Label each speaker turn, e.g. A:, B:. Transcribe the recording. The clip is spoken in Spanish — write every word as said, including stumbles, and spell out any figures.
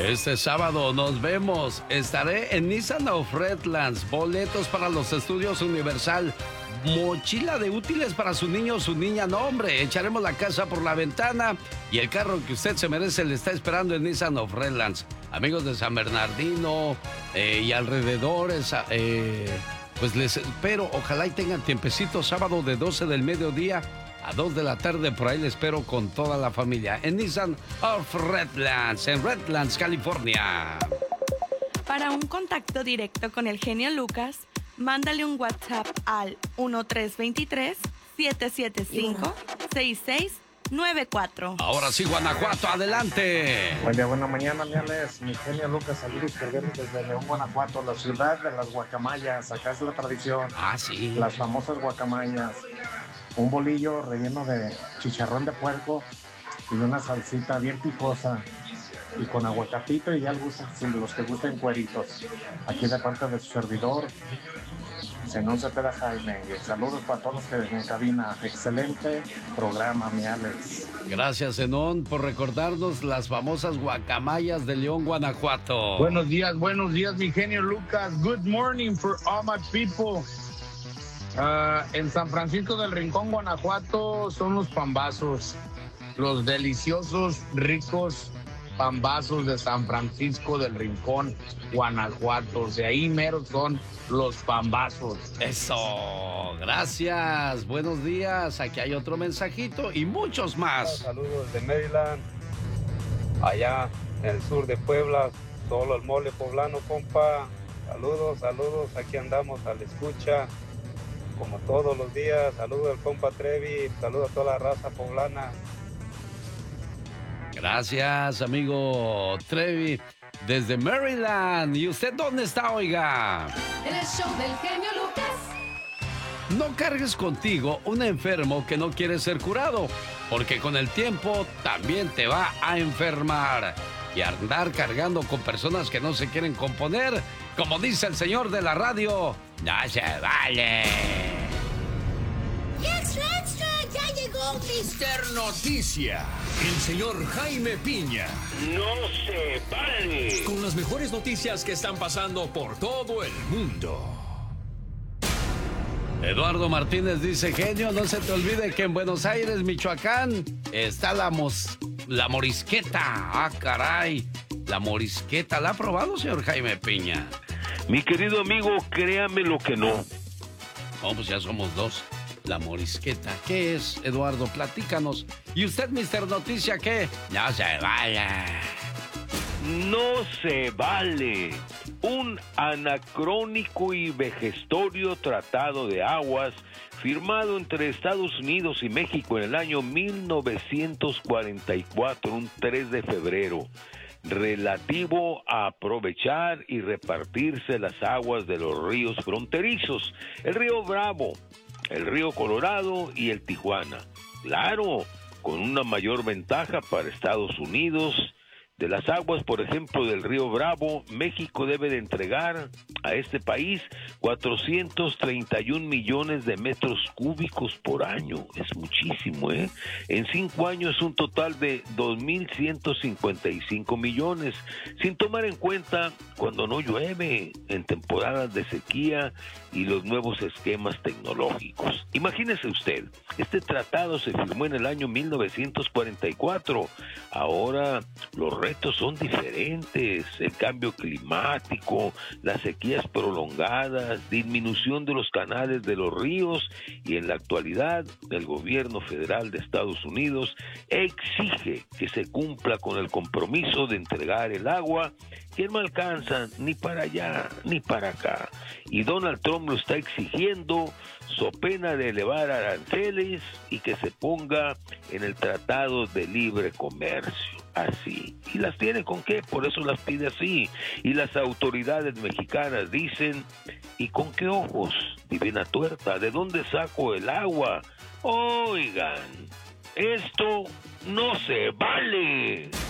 A: Este sábado nos vemos. Estaré en Nissan of Redlands. Boletos para los estudios Universal. Mochila de útiles para su niño o su niña. No, hombre, echaremos la casa por la ventana y el carro que usted se merece le está esperando en Nissan of Redlands. Amigos de San Bernardino eh, y alrededores, eh, pues les espero. Ojalá y tengan tiempecito sábado de doce del mediodía a dos de la tarde. Por ahí les espero con toda la familia en Nissan of Redlands, en Redlands, California.
B: Para un contacto directo con el genio Lucas, mándale un WhatsApp al uno tres dos tres, siete siete cinco, seis seis nueve cuatro.
A: Ahora sí, Guanajuato, adelante.
C: Buen día, buena mañana, Miales. Mi genio Lucas, saludos cordiales desde León, Guanajuato, la ciudad de las guacamayas. Acá es la tradición.
A: Ah, sí.
C: Las famosas guacamayas. Un bolillo relleno de chicharrón de puerco y una salsita bien picosa. Y con aguacatito y ya los que gusten cueritos. Aquí de parte de su servidor, Zenón Cepeda Jaime. Saludos para todos los que en cabina. Excelente programa, mi Alex.
A: Gracias, Zenón, por recordarnos las famosas guacamayas de León, Guanajuato.
D: Buenos días, buenos días, mi genio Lucas. Good morning for all my people. Uh, en San Francisco del Rincón, Guanajuato, son los pambazos. Los deliciosos, ricos pambazos de San Francisco del Rincón, Guanajuato. De ahí mero son los pambazos.
A: Eso, gracias, buenos días. Aquí hay otro mensajito y muchos más.
E: Saludos de Maryland, allá en el sur de Puebla, solo el mole poblano, compa. Saludos, saludos, aquí andamos a la escucha, como todos los días. Saludos al compa Trevi, saludos a toda la raza poblana.
A: Gracias, amigo Trevi, desde Maryland. ¿Y usted dónde está, oiga?
F: En el show del genio Lucas.
A: No cargues contigo un enfermo que no quiere ser curado, porque con el tiempo también te va a enfermar. Y andar cargando con personas que no se quieren componer, como dice el señor de la radio, no se vale.
G: ¡Extra, extra! ¡Ya llegó
H: mister Noticia! El señor Jaime Piña.
I: ¡No se vale!
H: Con las mejores noticias que están pasando por todo el mundo.
A: Eduardo Martínez dice, genio, no se te olvide que en Buenos Aires, Michoacán, está la, mos, la morisqueta. Ah, caray, la morisqueta. ¿La ha probado, señor Jaime Piña?
I: Mi querido amigo, créame lo que no.
A: Oh, pues ya somos dos. La morisqueta. ¿Qué es, Eduardo? Platícanos. ¿Y usted, mister Noticia, qué? No se vaya.
I: No se vale. Un anacrónico y vejestorio tratado de aguas firmado entre Estados Unidos y México en el año mil novecientos cuarenta y cuatro, un tres de febrero, relativo a aprovechar y repartirse las aguas de los ríos fronterizos, el río Bravo, el río Colorado y el Tijuana. Claro, con una mayor ventaja para Estados Unidos. De las aguas, por ejemplo, del río Bravo, México debe de entregar a este país cuatrocientos treinta y un millones de metros cúbicos por año. Es muchísimo, ¿eh? En cinco años un total de dos mil ciento cincuenta y cinco millones, sin tomar en cuenta cuando no llueve, en temporadas de sequía y los nuevos esquemas tecnológicos. Imagínese usted, este tratado se firmó en el año mil novecientos cuarenta y cuatro. Ahora los retos son diferentes, el cambio climático, las sequías prolongadas, disminución de los canales de los ríos, y en la actualidad el gobierno federal de Estados Unidos exige que se cumpla con el compromiso de entregar el agua que no alcanza ni para allá ni para acá. Y Donald Trump lo está exigiendo, so pena de elevar aranceles y que se ponga en el Tratado de Libre Comercio. Así. ¿Y las tiene con qué? Por eso las pide así. Y las autoridades mexicanas dicen, ¿y con qué ojos? Divina tuerta, ¿de dónde saco el agua? Oigan, esto no se vale.